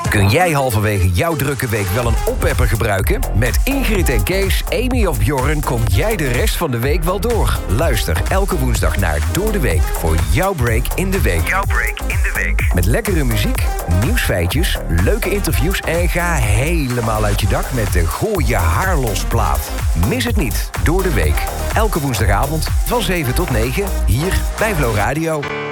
Kun jij halverwege jouw drukke week wel een oppepper gebruiken? Met Ingrid en Kees, Amy of Bjorn kom jij de rest van de week wel door. Luister elke woensdag naar Door de Week voor jouw break in de week. Jouw break in de week. Met lekkere muziek, nieuwsfeitjes, leuke interviews en ga helemaal uit je dak met de Gooi je haar los plaat. Mis het niet, Door de Week. Elke woensdagavond van 7 tot 9 hier bij Flow Radio.